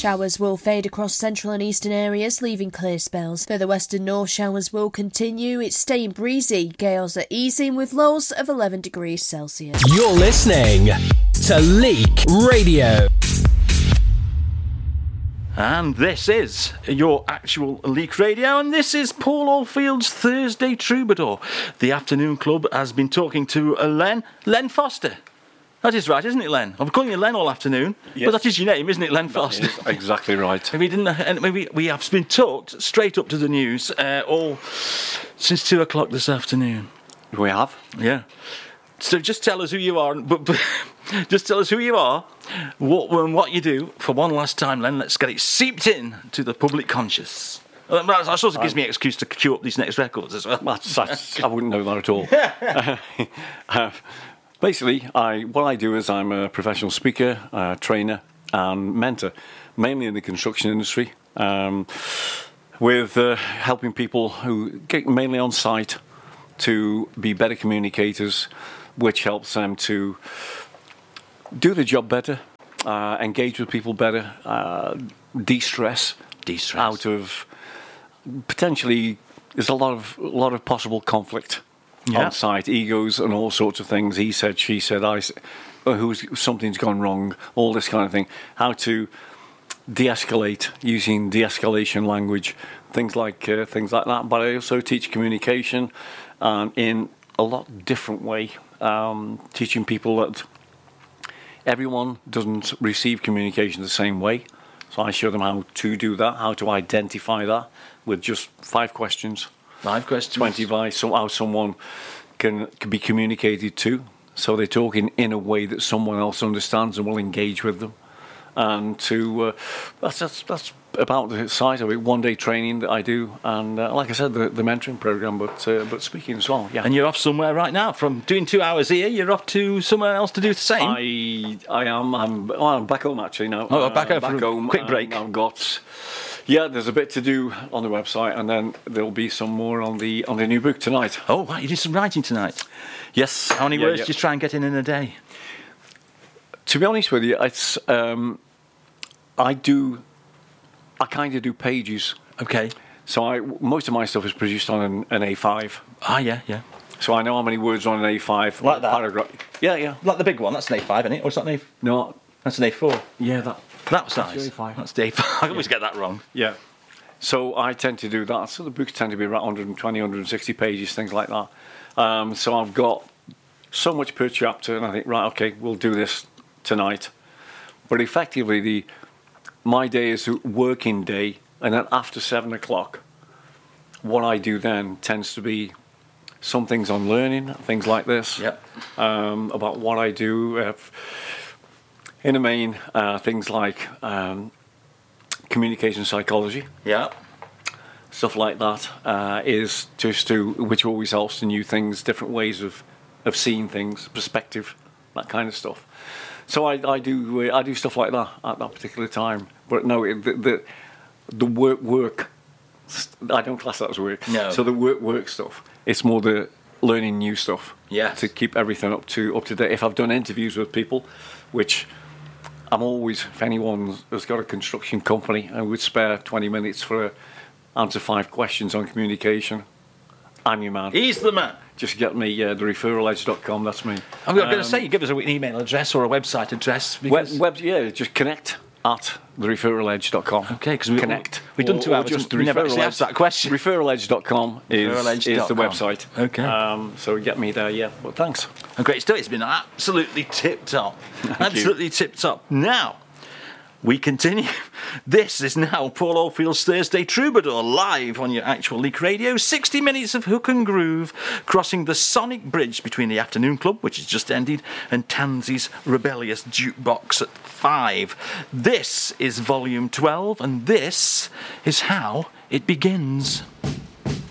Showers will fade across central and eastern areas, leaving clear spells. Further west and north, showers will continue. It's staying breezy. Gales are easing with lows of 11 degrees Celsius. You're listening to Leek Radio. And this is your actual Leek Radio, and this is Paul Oldfield's Thursday Troubadour. The Afternoon Club has been talking to Len Foster. That is right, isn't it, Len? I've been calling you Len all afternoon, yes. But that is your name, isn't it, Len Foster? That is exactly right. We have been talked straight up to the news all since 2 o'clock this afternoon. We have? Yeah. So just tell us who you are, but just tell us who you are, what you do. For one last time, Len, let's get it seeped in to the public conscious. That sort of gives me an excuse to queue up these next records as well. I wouldn't know that at all. Basically, what I do is I'm a professional speaker, trainer and mentor, mainly in the construction industry, with helping people who get mainly on site to be better communicators, which helps them to do the job better, engage with people better, de-stress out of potentially there's a lot of possible conflict on site, egos and all sorts of things. He said, she said, I said, something's gone wrong, all this kind of thing. How to de-escalate using de-escalation language, things like that. But I also teach communication in a lot different way, teaching people that everyone doesn't receive communication the same way. So I show them how to do that, how to identify that with just 5 questions. 5 questions. 20 by how someone can be communicated to. So they're talking in a way that someone else understands and will engage with them. And that's about the size of it. 1-day training that I do, and like I said, the mentoring program, but speaking as well. Yeah. And you're off somewhere right now. From doing 2 hours here, you're off to somewhere else to do the same. I am. I'm back home actually now. Oh, back home. Quick break. I've got. Yeah, there's a bit to do on the website, and then there'll be some more on the new book tonight. Oh, right, you did some writing tonight. Yes. How many words do you try and get in a day? To be honest with you, it's I kind of do pages. Okay. So most of my stuff is produced on an A5. Ah, yeah. So I know how many words on an A5. Like that? Paragraph. Yeah. Like the big one, that's an A5, isn't it? Or is that an A4? No. That's an A4. Yeah, That's nice. The A5. That's the A5. I always get that wrong. Yeah. So I tend to do that. So the books tend to be around 120, 160 pages, things like that. So I've got so much per chapter, and I think, right, okay, we'll do this tonight. But effectively, my day is a working day, and then after 7 o'clock, what I do then tends to be some things on learning, things like this. Yep. About what I do. In the main, things like communication psychology. Yeah. Stuff like that is just which always helps to new things, different ways of seeing things, perspective, that kind of stuff. So I do stuff like that at that particular time. But no, the work. I don't class that as work. No. So the work stuff. It's more the learning new stuff. Yeah. To keep everything up to date. If I've done interviews with people, which I'm always, if anyone has got a construction company, I would spare 20 minutes for answer 5 questions on communication. I'm your man. He's the man. Just get me the referraledge.com. That's me. I'm going to say, you give us an email address or a website address. Just connect at thereferraledge.com. Okay, because we've done 2 hours. Just we never actually asked that question. Referraledge.com is the website. Okay. So get me there. Yeah. Well, thanks. And great stuff. It's been absolutely tip top. Absolutely tip top. Now we continue. This is now Paul Oldfield's Thursday Troubadour, live on your actual Leek Radio. 60 minutes of hook and groove, crossing the sonic bridge between the Afternoon Club, which has just ended, and Tansy's Rebellious Jukebox at 5. This is Volume 12, and this is how it begins.